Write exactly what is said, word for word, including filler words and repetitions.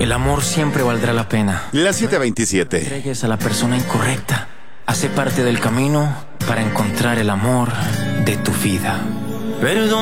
El amor siempre valdrá la pena. Las siete veintisiete. Entregues a la persona incorrecta. Hace parte del camino para encontrar el amor de tu vida. Perdón.